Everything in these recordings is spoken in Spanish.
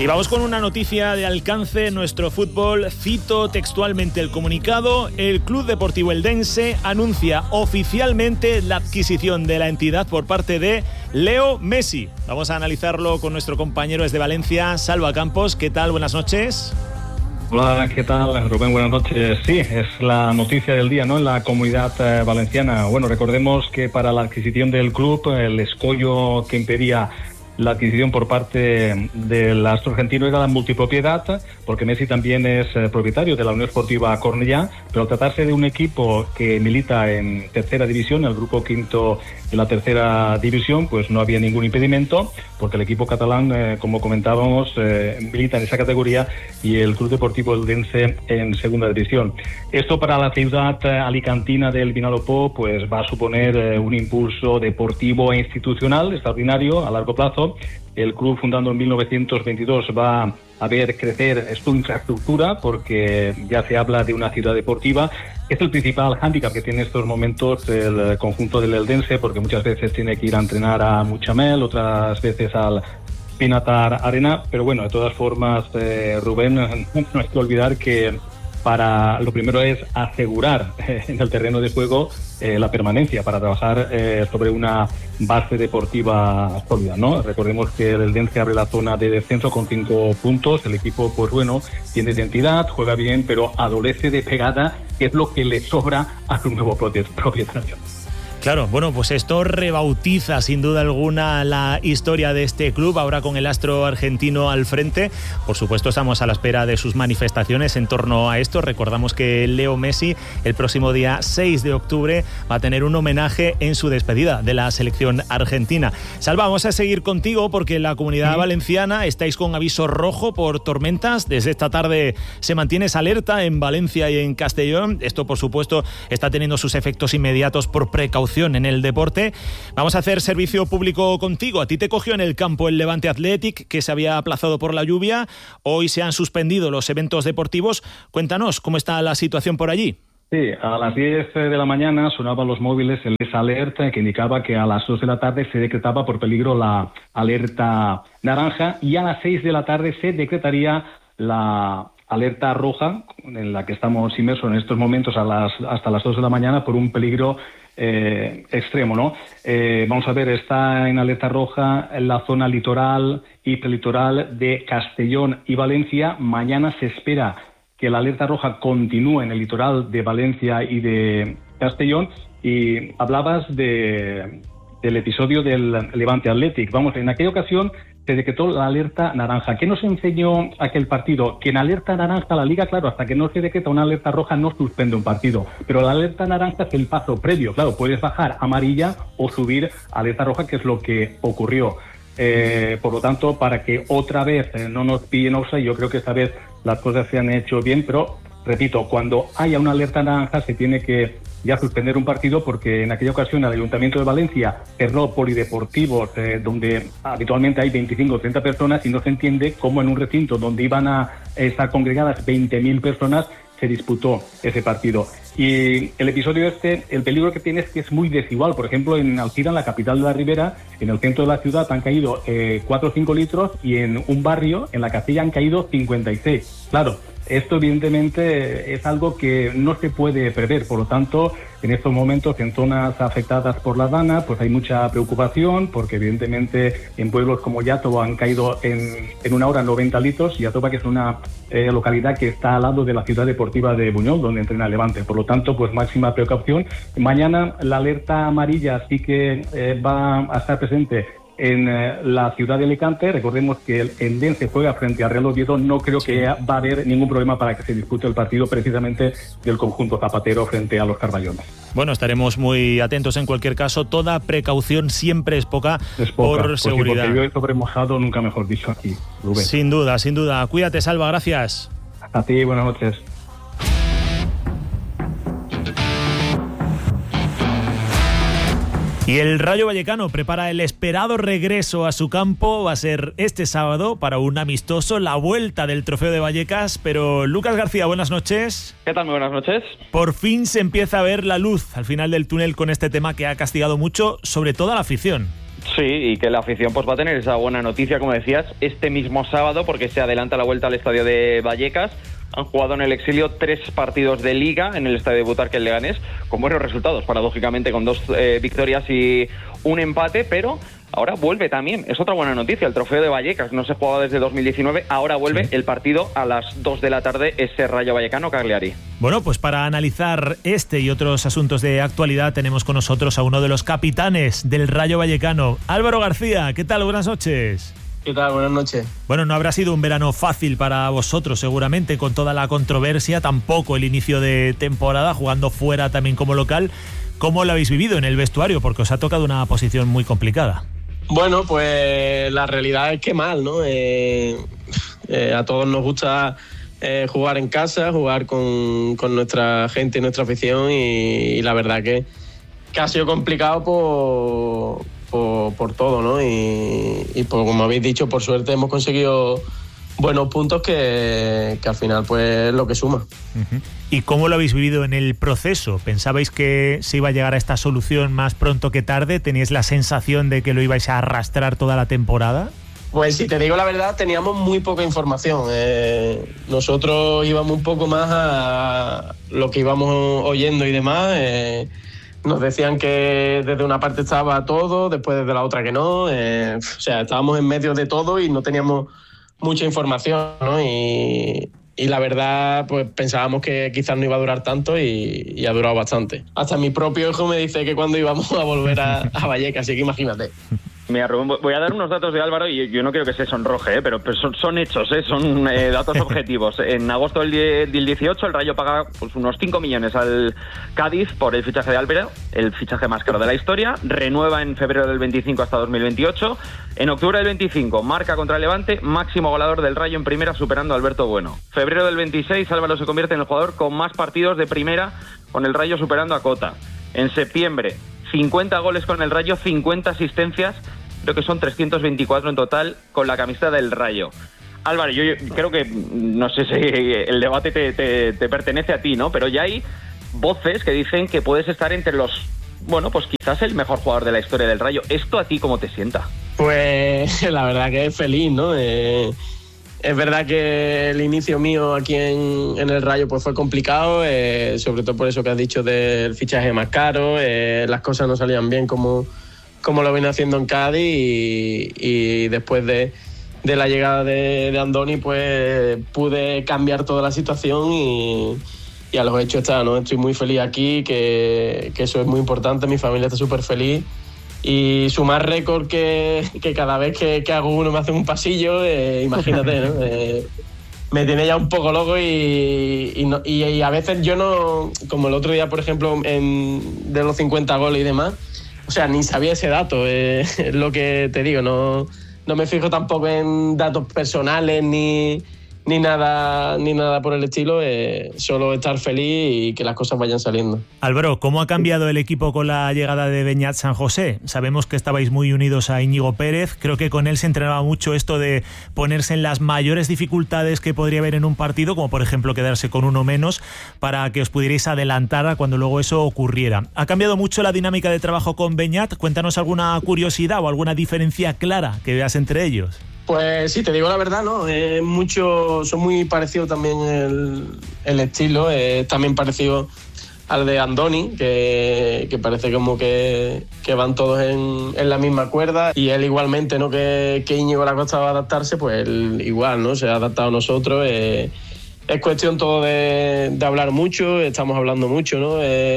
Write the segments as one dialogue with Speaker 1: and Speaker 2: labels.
Speaker 1: Y vamos con una noticia de alcance en nuestro fútbol. Cito textualmente el comunicado. El Club Deportivo Eldense anuncia oficialmente la adquisición de la entidad por parte de Leo Messi. Vamos a analizarlo con nuestro compañero desde Valencia, Salva Campos. ¿Qué tal? Buenas noches.
Speaker 2: Hola, ¿qué tal, Rubén? Buenas noches. Sí, es la noticia del día, ¿no? En la comunidad valenciana. Bueno, recordemos que para la adquisición del club, el escollo que impedía la adquisición por parte del astro argentino era la multipropiedad, porque Messi también es propietario de la Unión Esportiva Cornellá, pero al tratarse de un equipo que milita en tercera división, el grupo quinto de la tercera división, pues no había ningún impedimento, porque el equipo catalán, como comentábamos, milita en esa categoría y el Club Deportivo Eldense en segunda división. Esto para la ciudad alicantina del Vinalopó pues va a suponer un impulso deportivo e institucional extraordinario a largo plazo. El club, fundado en 1922, va a ver crecer su infraestructura, porque ya se habla de una ciudad deportiva. Es el principal hándicap que tiene en estos momentos el conjunto del Eldense, porque muchas veces tiene que ir a entrenar a Muchamel, otras veces al Pinatar Arena. Pero bueno, de todas formas, Rubén, no hay que olvidar que lo primero es asegurar en el terreno de juego la permanencia, para trabajar sobre una base deportiva sólida, ¿no? Recordemos que el Eldense abre la zona de descenso con 5 puntos. El equipo, pues bueno, tiene identidad, juega bien, pero adolece de pegada, que es lo que le sobra a su nuevo propietario.
Speaker 1: Claro, bueno, pues esto rebautiza sin duda alguna la historia de este club, ahora con el astro argentino al frente. Por supuesto, estamos a la espera de sus manifestaciones en torno a esto. Recordamos que Leo Messi el próximo día 6 de octubre va a tener un homenaje en su despedida de la selección argentina. Salva, vamos a seguir contigo porque en la comunidad valenciana estáis con aviso rojo por tormentas. Desde esta tarde se mantiene esa alerta en Valencia y en Castellón. Esto, por supuesto, está teniendo sus efectos inmediatos por precaución en el deporte. Vamos a hacer servicio público contigo. A ti te cogió en el campo el Levante Athletic, que se había aplazado por la lluvia. Hoy se han suspendido los eventos deportivos. Cuéntanos, ¿cómo está la situación por allí?
Speaker 2: Sí, a las 10 de la mañana sonaban los móviles el alerta que indicaba que a las 2 de la tarde se decretaba por peligro la alerta naranja, y a las 6 de la tarde se decretaría la alerta roja, en la que estamos inmersos en estos momentos hasta las 2 de la mañana por un peligro extremo, ¿no? Vamos a ver, está en alerta roja en la zona litoral y prelitoral de Castellón y Valencia. Mañana se espera que la alerta roja continúe en el litoral de Valencia y de Castellón. Y hablabas del episodio del Levante Athletic. Vamos, en aquella ocasión se decretó la alerta naranja. ¿Qué nos enseñó aquel partido? Que en alerta naranja la Liga, claro, hasta que no se decreta una alerta roja no suspende un partido, pero la alerta naranja es el paso previo. Claro, puedes bajar amarilla o subir a alerta roja, que es lo que ocurrió. Por lo tanto, para que otra vez no nos pillen offside, yo creo que esta vez las cosas se han hecho bien, pero repito, cuando haya una alerta naranja se tiene que ya suspender un partido, porque en aquella ocasión el Ayuntamiento de Valencia cerró polideportivos donde habitualmente hay 25 o 30 personas, y no se entiende cómo en un recinto donde iban a estar congregadas 20.000 personas se disputó ese partido. Y el episodio el peligro que tiene es que es muy desigual. Por ejemplo, en Alcira, en la capital de la Ribera, en el centro de la ciudad han caído 4 o 5 litros, y en un barrio, en la Castilla, han caído 56. Claro, esto evidentemente es algo que no se puede prever. Por lo tanto, en estos momentos, en zonas afectadas por la dana, pues hay mucha preocupación, porque evidentemente en pueblos como Iàtova han caído en una hora 90 litros. Iàtova, que es una localidad que está al lado de la ciudad deportiva de Buñol, donde entrena el Levante. Por lo tanto, pues máxima precaución. Mañana la alerta amarilla sí que va a estar presente en la ciudad de Alicante. Recordemos que el Eldense juega frente al Real Oviedo. No creo que va a haber ningún problema para que se dispute el partido precisamente del conjunto zapatero frente a los Carballones.
Speaker 1: Bueno, estaremos muy atentos en cualquier caso. Toda precaución siempre es poca por seguridad.
Speaker 2: Porque yo he sobremojado, nunca mejor dicho, aquí, Rubén.
Speaker 1: Sin duda, sin duda. Cuídate, Salva, gracias.
Speaker 2: A ti, buenas noches.
Speaker 1: Y el Rayo Vallecano prepara el esperado regreso a su campo. Va a ser este sábado para un amistoso, la vuelta del Trofeo de Vallecas. Pero Lucas García, buenas noches.
Speaker 3: ¿Qué tal? Muy buenas noches.
Speaker 1: Por fin se empieza a ver la luz al final del túnel con este tema que ha castigado mucho, sobre todo a la afición.
Speaker 3: Sí, y que la afición pues va a tener esa buena noticia, como decías, este mismo sábado, porque se adelanta la vuelta al estadio de Vallecas. Han jugado en el exilio 3 partidos de Liga en el estadio de Butarque en Leganés, con buenos resultados, paradójicamente, con 2 victorias y un empate, pero ahora vuelve también, es otra buena noticia, el trofeo de Vallecas, no se jugaba desde 2019, ahora vuelve el partido a las 2 de la tarde, ese Rayo Vallecano-Cagliari.
Speaker 1: Bueno, pues para analizar este y otros asuntos de actualidad tenemos con nosotros a uno de los capitanes del Rayo Vallecano, Álvaro García. ¿Qué tal? Buenas noches.
Speaker 4: ¿Qué tal? Buenas noches.
Speaker 1: Bueno, no habrá sido un verano fácil para vosotros, seguramente, con toda la controversia, tampoco el inicio de temporada, jugando fuera también como local. ¿Cómo lo habéis vivido en el vestuario? Porque os ha tocado una posición muy complicada.
Speaker 4: Bueno, pues la realidad es que mal, ¿no? A todos nos gusta jugar en casa, jugar con nuestra gente y nuestra afición, y la verdad que ha sido complicado por todo, ¿no? Y por, como habéis dicho, por suerte hemos conseguido buenos puntos que al final pues es lo que suma.
Speaker 1: Uh-huh. ¿Y cómo lo habéis vivido en el proceso? ¿Pensabais que se iba a llegar a esta solución más pronto que tarde? ¿Teníais la sensación de que lo ibais a arrastrar toda la temporada?
Speaker 4: Pues si te digo la verdad, teníamos muy poca información. Nosotros íbamos un poco más a lo que íbamos oyendo y demás. Nos decían que desde una parte estaba todo, después desde la otra que no. O sea, estábamos en medio de todo y no teníamos mucha información, ¿no? Y la verdad, pues pensábamos que quizás no iba a durar tanto y ha durado bastante. Hasta mi propio hijo me dice que cuando íbamos a volver a Vallecas, así que imagínate.
Speaker 3: Mira, Rubén, voy a dar unos datos de Álvaro y yo no quiero que se sonroje, pero son hechos, son datos objetivos. En agosto del 18 el Rayo paga pues, unos 5 millones al Cádiz por el fichaje de Álvaro, el fichaje más caro de la historia. Renueva en febrero del 25 hasta 2028. En octubre del 25 marca contra el Levante, máximo goleador del Rayo en primera, superando a Alberto Bueno. Febrero del 26 Álvaro se convierte en el jugador con más partidos de primera, con el Rayo superando a Cota. En septiembre 50 goles con el Rayo, 50 asistencias, creo que son 324 en total con la camiseta del Rayo. Álvaro, yo creo que, no sé si el debate te pertenece a ti, ¿no? Pero ya hay voces que dicen que puedes estar entre los, bueno, pues quizás el mejor jugador de la historia del Rayo. ¿Esto a ti cómo te sienta?
Speaker 4: Pues la verdad que es feliz, ¿no? Es verdad que el inicio mío aquí en el Rayo pues fue complicado, sobre todo por eso que has dicho del fichaje más caro, las cosas no salían bien como lo venía haciendo en Cádiz y después de la llegada de Andoni pues pude cambiar toda la situación y a los hechos está, ¿no? Estoy muy feliz aquí, que eso es muy importante, mi familia está súper feliz. Y sumar récord que cada vez que hago uno me hacen un pasillo, imagínate, ¿no? Me tiene ya un poco loco y a veces yo no, como el otro día, por ejemplo, de los 50 goles y demás, o sea, ni sabía ese dato, es lo que te digo, no me fijo tampoco en datos personales ni nada por el estilo, solo estar feliz y que las cosas vayan saliendo.
Speaker 1: Álvaro, ¿cómo ha cambiado el equipo con la llegada de Beñat San José? Sabemos que estabais muy unidos a Íñigo Pérez, creo que con él se entrenaba mucho esto de ponerse en las mayores dificultades que podría haber en un partido, como por ejemplo quedarse con uno menos, para que os pudierais adelantar a cuando luego eso ocurriera. ¿Ha cambiado mucho la dinámica de trabajo con Beñat? Cuéntanos alguna curiosidad o alguna diferencia clara que veas entre ellos.
Speaker 4: Pues sí, te digo la verdad, ¿no? Son muy parecidos también el estilo, también parecido al de Andoni, que parece como que van todos en la misma cuerda, y él igualmente, ¿no? Que Íñigo le ha costado adaptarse, pues él igual, ¿no? Se ha adaptado a nosotros. Es cuestión todo de hablar mucho, estamos hablando mucho, ¿no?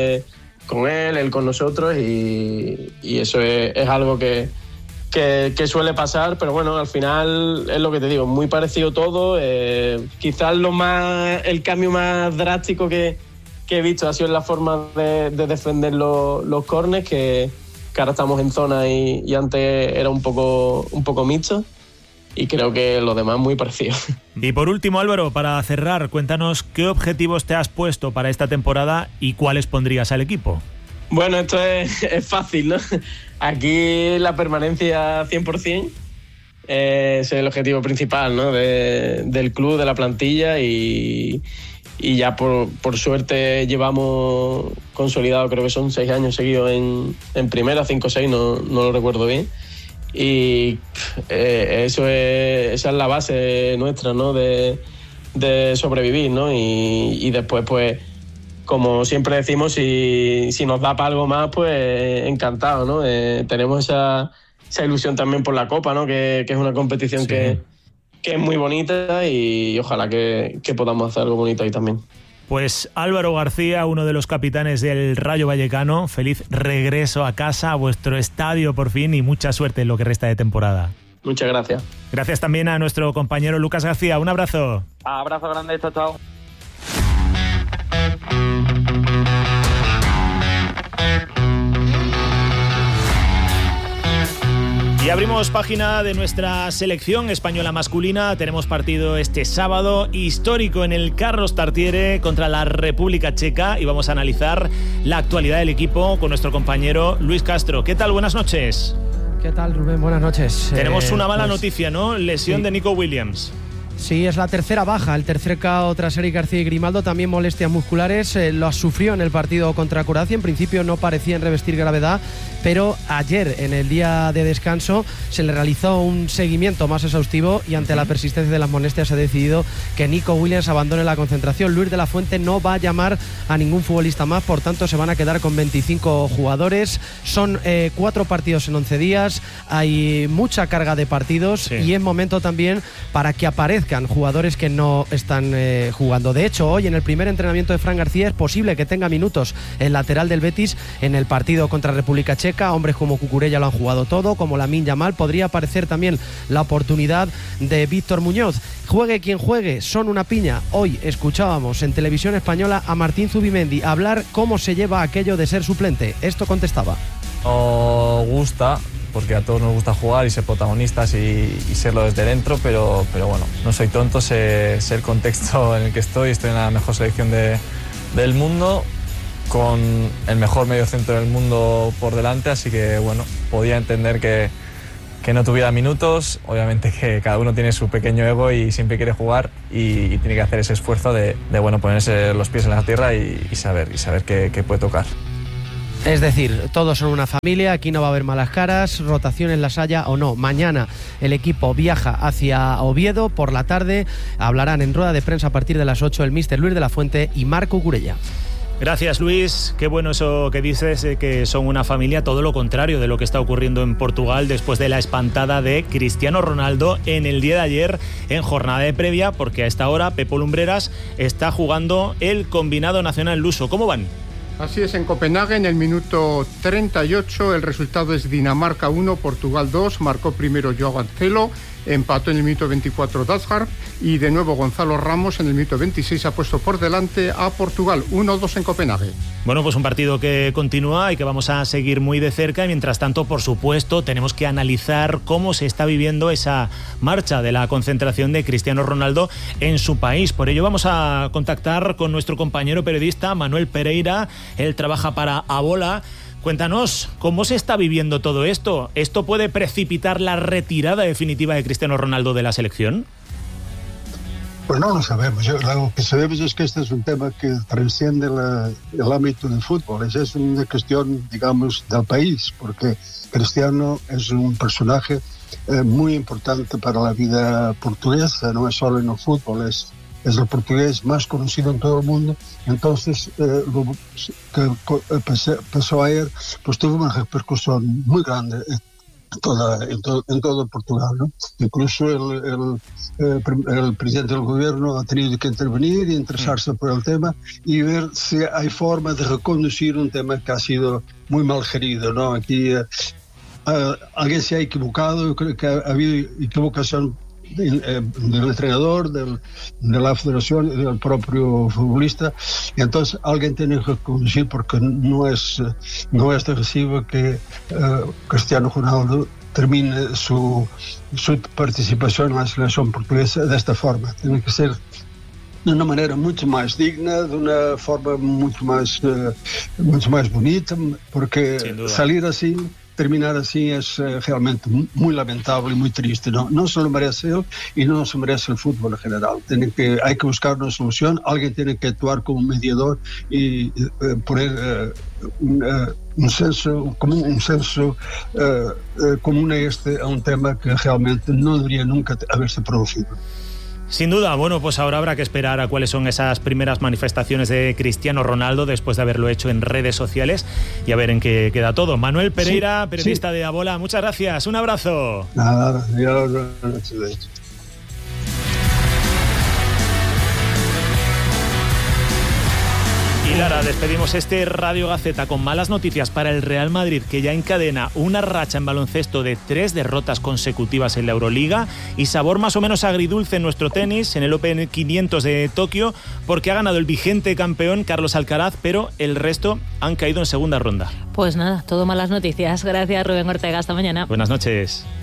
Speaker 4: Con él con nosotros, y eso es algo que suele pasar, pero bueno, al final es lo que te digo, muy parecido todo. Quizás el cambio más drástico que he visto ha sido en la forma de defender los córners, que ahora estamos en zona y antes era un poco mixto, y creo que los demás muy parecidos.
Speaker 1: Y por último, Álvaro, para cerrar, cuéntanos qué objetivos te has puesto para esta temporada y cuáles pondrías al equipo.
Speaker 4: Bueno, esto es fácil, ¿no? Aquí la permanencia 100% es el objetivo principal, ¿no? Del club, de la plantilla, y ya por suerte llevamos consolidado, creo que son 6 años seguidos en primera, 5 o 6, no lo recuerdo bien. y esa es la base nuestra, ¿no? de sobrevivir, ¿no? Y después, pues, como siempre decimos, si nos da para algo más, pues encantado, ¿no? Tenemos esa ilusión también por la Copa, ¿no? Que es una competición
Speaker 1: sí,
Speaker 4: que es muy bonita y ojalá que podamos hacer algo bonito ahí también.
Speaker 1: Pues Álvaro García, uno de los capitanes del Rayo Vallecano, feliz regreso a casa, a vuestro estadio por fin, y mucha suerte en lo que resta de temporada.
Speaker 4: Muchas gracias.
Speaker 1: Gracias también a nuestro compañero Lucas García. Un abrazo.
Speaker 3: Abrazo grande, chao, chao.
Speaker 1: Y abrimos página de nuestra selección española masculina. Tenemos partido este sábado histórico en el Carlos Tartiere contra la República Checa y vamos a analizar la actualidad del equipo con nuestro compañero Luis Castro. ¿Qué tal? Buenas noches.
Speaker 5: ¿Qué tal, Rubén? Buenas noches.
Speaker 1: Tenemos una mala noticia, ¿no? Lesión de Nico Williams.
Speaker 5: Sí, es la tercera baja, el tercer KO tras Eric García y Grimaldo, también molestias musculares, lo sufrió en el partido contra Croacia, en principio no parecían revestir gravedad, pero ayer en el día de descanso se le realizó un seguimiento más exhaustivo y ante la persistencia de las molestias se ha decidido que Nico Williams abandone la concentración. Luis de la Fuente no va a llamar a ningún futbolista más, por tanto se van a quedar con 25 jugadores, son 4 partidos en 11 días, hay mucha carga de partidos y es momento también para que aparezcan jugadores que no están jugando. De hecho, hoy en el primer entrenamiento de Fran García es posible que tenga minutos el lateral del Betis en el partido contra República Checa. Hombres como Cucurella lo han jugado todo, como Lamine Yamal. Podría aparecer también la oportunidad de Víctor Muñoz. Juegue quien juegue, son una piña. Hoy escuchábamos en Televisión Española a Martín Zubimendi hablar cómo se lleva aquello de ser suplente. Esto contestaba.
Speaker 6: Nos gusta, porque a todos nos gusta jugar y ser protagonistas y serlo desde dentro, pero bueno, no soy tonto, sé el contexto en el que estoy en la mejor selección del mundo, con el mejor mediocentro del mundo por delante, así que bueno, podía entender que no tuviera minutos. Obviamente que cada uno tiene su pequeño ego y siempre quiere jugar y tiene que hacer ese esfuerzo de bueno, ponerse los pies en la tierra y saber qué puede tocar.
Speaker 5: Es decir, todos son una familia, aquí no va a haber malas caras, rotaciones las haya o no. Mañana el equipo viaja hacia Oviedo, por la tarde hablarán en rueda de prensa a partir de las 8 el míster Luis de la Fuente y Marco Cucurella.
Speaker 1: Gracias, Luis. Qué bueno eso que dices, que son una familia, todo lo contrario de lo que está ocurriendo en Portugal después de la espantada de Cristiano Ronaldo en el día de ayer en jornada de previa, porque a esta hora Pepo Lumbreras está jugando el combinado nacional luso. ¿Cómo van?
Speaker 7: Así es, en Copenhague, en el minuto 38, el resultado es Dinamarca 1, Portugal 2, marcó primero Joao Cancelo, empató en el minuto 24 Dalsgaard y de nuevo Gonzalo Ramos en el minuto 26 ha puesto por delante a Portugal, 1-2 en Copenhague.
Speaker 1: Bueno, pues un partido que continúa y que vamos a seguir muy de cerca y mientras tanto, por supuesto, tenemos que analizar cómo se está viviendo esa marcha de la concentración de Cristiano Ronaldo en su país. Por ello vamos a contactar con nuestro compañero periodista Manuel Pereira. Él trabaja para Abola. Cuéntanos, ¿cómo se está viviendo todo esto? ¿Esto puede precipitar la retirada definitiva de Cristiano Ronaldo de la selección?
Speaker 8: Pues no lo sabemos. Lo que sabemos es que este es un tema que trasciende el ámbito del fútbol. Es una cuestión, digamos, del país, porque Cristiano es un personaje muy importante para la vida portuguesa, no es solo en el fútbol, es el portugués más conocido en todo el mundo. Entonces, lo que pasó ayer pues tuvo una repercusión muy grande en todo Portugal, ¿no? Incluso el presidente del gobierno ha tenido que intervenir y interesarse por el tema y ver si hay forma de reconducir un tema que ha sido muy mal gerido, ¿no? Aquí alguien se ha equivocado, yo creo que ha habido equivocación del entrenador, de la federación y del propio futbolista, y entonces alguien tiene que conducir, porque no es de recibo que Cristiano Ronaldo termine su participación en la selección portuguesa de esta forma. Tiene que ser de una manera mucho más digna, de una forma mucho más bonita, porque salir así, terminar así es realmente muy lamentable y muy triste. No se lo merece él y no se merece el fútbol en general. Hay que buscar una solución, alguien tiene que actuar como mediador y poner um senso común a un tema que realmente no debería nunca haberse producido.
Speaker 1: Sin duda, bueno, pues ahora habrá que esperar a cuáles son esas primeras manifestaciones de Cristiano Ronaldo después de haberlo hecho en redes sociales y a ver en qué queda todo. Manuel Pereira, periodista de Abola, muchas gracias, un abrazo.
Speaker 8: Nada, adiós.
Speaker 1: Y Lara, despedimos este Radio Gaceta con malas noticias para el Real Madrid, que ya encadena una racha en baloncesto de 3 derrotas consecutivas en la Euroliga y sabor más o menos agridulce en nuestro tenis, en el Open 500 de Tokio, porque ha ganado el vigente campeón Carlos Alcaraz, pero el resto han caído en segunda ronda.
Speaker 9: Pues nada, todo malas noticias. Gracias, Rubén Ortega. Hasta mañana.
Speaker 1: Buenas noches.